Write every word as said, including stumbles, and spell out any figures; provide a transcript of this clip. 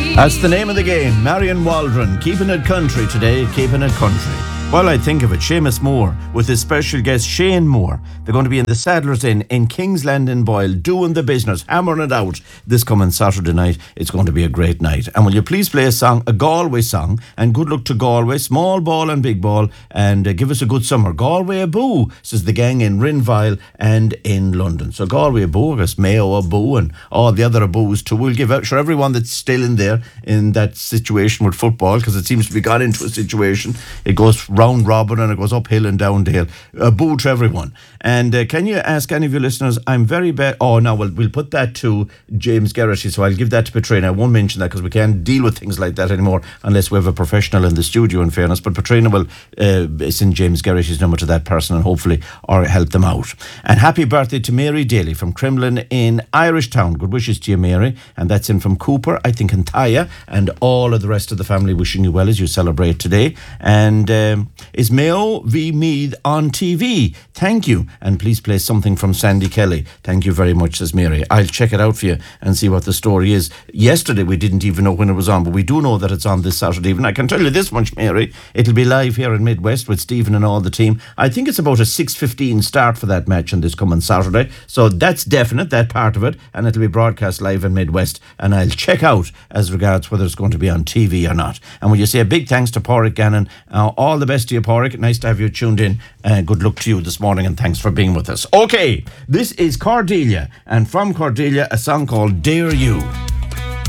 That's the name of the game. Marion Waldron, keeping it country today, keeping it country. Well, I think of it, Seamus Moore with his special guest Shane Moore. They're going to be in the Sadler's Inn in Kingsland in Boyle, doing the business, hammering it out this coming Saturday night. It's going to be a great night. And will you please play a song, a Galway song, and good luck to Galway, small ball and big ball, and uh, give us a good summer. Galway a boo, says the gang in Rinvile and in London. So Galway a boo, I guess Mayo a boo, and all the other boos too. We'll give out, sure, everyone that's still in there in that situation with football, because it seems to be got into a situation. It goes round robin and it goes uphill and down dale. A boo to everyone. And uh, can you ask any of your listeners, I'm very bad. Oh, no, well, we'll put that to James Gerrity, so I'll give that to Petrina. I won't mention that because we can't deal with things like that anymore unless we have a professional in the studio, in fairness. But Petrina will uh, send James Gerrity's number to that person and hopefully or help them out. And happy birthday to Mary Daly from Cremlin in Irishtown. Good wishes to you, Mary. And that's in from Cooper, I think, in Thaya, and all of the rest of the family wishing you well as you celebrate today. And um, is Mayo v Meath on T V? Thank you. And please play something from Sandy Kelly. Thank you very much, says Mary. I'll check it out for you and see what the story is. Yesterday we didn't even know when it was on, but we do know that it's on this Saturday evening. I can tell you this much, Mary. It'll be live here in Midwest with Stephen and all the team. I think it's about a six fifteen start for that match on this coming Saturday. So that's definite, that part of it. And it'll be broadcast live in Midwest. And I'll check out as regards whether it's going to be on T V or not. And will you say a big thanks to Pádraig Gannon. Uh, all the best to you, Pádraig. Nice to have you tuned in. Uh, good luck to you this morning and thanks for being with us. Okay, this is Cordelia. And from Cordelia, a song called Dare You.